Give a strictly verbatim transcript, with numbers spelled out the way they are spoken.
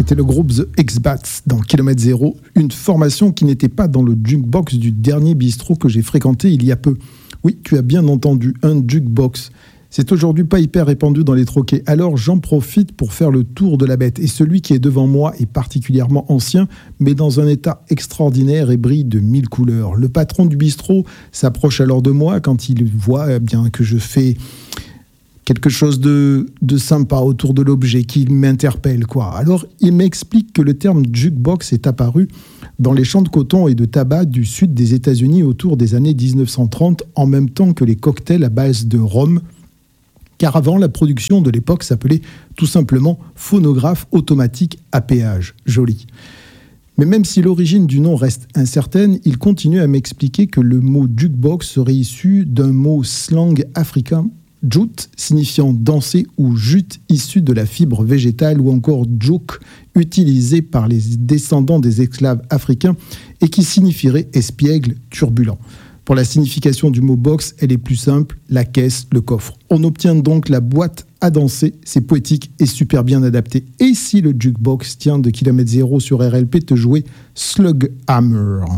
C'était le groupe The X-Bats dans Kilomètre Zéro, une formation qui n'était pas dans le jukebox du dernier bistrot que j'ai fréquenté il y a peu. Oui, tu as bien entendu, un jukebox. C'est aujourd'hui pas hyper répandu dans les troquets, alors j'en profite pour faire le tour de la bête. Et celui qui est devant moi est particulièrement ancien, mais dans un état extraordinaire et brille de mille couleurs. Le patron du bistrot s'approche alors de moi quand il voit eh bien, que je fais quelque chose de, de sympa autour de l'objet qui m'interpelle, quoi. Alors, il m'explique que le terme jukebox est apparu dans les champs de coton et de tabac du sud des États-Unis autour des années dix-neuf cent trente, en même temps que les cocktails à base de rhum, car avant, la production de l'époque s'appelait tout simplement phonographe automatique à péage. Joli. Mais même si l'origine du nom reste incertaine, il continue à m'expliquer que le mot jukebox serait issu d'un mot slang africain, jute, signifiant danser, ou jute, issu de la fibre végétale, ou encore jouk, utilisé par les descendants des esclaves africains et qui signifierait espiègle, turbulent. Pour la signification du mot box, elle est plus simple, la caisse, le coffre. On obtient donc la boîte à danser, c'est poétique et super bien adapté. Et si le jukebox tient de Kilomètre Zéro sur R L P te jouer Slug Hammer ?